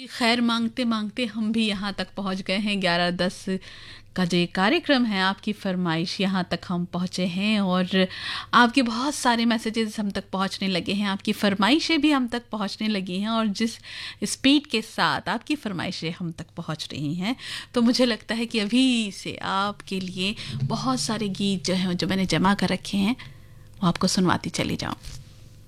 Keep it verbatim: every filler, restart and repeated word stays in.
जी, खैर मांगते मांगते हम भी यहाँ तक पहुँच गए हैं। ग्यारह दस का जो ये कार्यक्रम है आपकी फरमाइश, यहाँ तक हम पहुँचे हैं और आपके बहुत सारे मैसेजेस हम तक पहुँचने लगे हैं, आपकी फरमाइशें भी हम तक पहुँचने लगी हैं और जिस स्पीड के साथ आपकी फरमाइशें हम तक पहुँच रही हैं तो मुझे लगता है कि अभी से आपके लिए बहुत सारे गीत जो हैं जो मैंने जमा कर रखे हैं वो आपको सुनवाती चली जाऊँ।